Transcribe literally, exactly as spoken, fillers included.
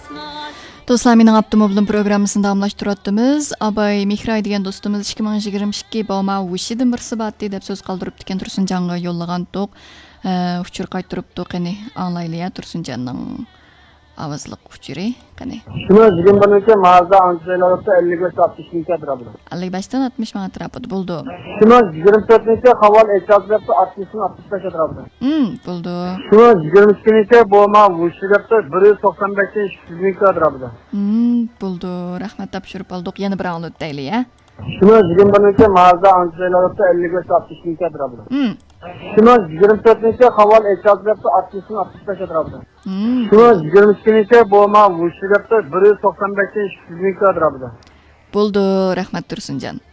Dostlar, mening Abdumobilin programmasini davomlashtiryapmiz. Abay Mehray degan do'stimiz ikki ming yigirma ikki bo'lma Wishidan bir sibati deb so'z qoldiribdi ekan Tursunjonga yo'llagan to'q. Uchur qaytiribdi, qani anglayli Tursunjonning avazliq uchuri, qani. Shuni degan bo'yicha Mazda Angelosda ellik besh altmış ming atrofida. ellik besh dan oltmish ming atrofida bo'ldi. Shuni yigirma to'rtinchi Haval Echazbekda altmış ming altmış besh atrofida. Hmm, bo'ldi. Shuni yigirma ikkinchi bo'lma Wushidabda bir yuz to'qson besh ming atrofida. Hmm, bo'ldi. Rahmat topshirib oldik. Yana bir anglat deyli, ha. Shuni degan bo'yicha Mazda Angelosda ellik besh altmış ming atrofida. Hmm. Shuni yigirma to'rtinchi Haval Echazbekda altmış ming altmış besh atrofida. Hmm. Shuni yigirma ikkinchi bo'lma Wushidabda bir yuz to'qson besh ming atrofida. Bo'ldi. Rahmat Tursunjon.